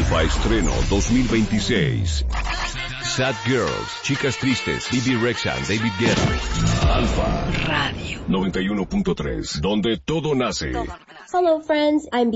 Alfa Estreno 2026. Sad Girls, Chicas Tristes, Bibi Rexha, David Guetta. Alfa Radio 91.3, donde todo nace. Hello friends, I'm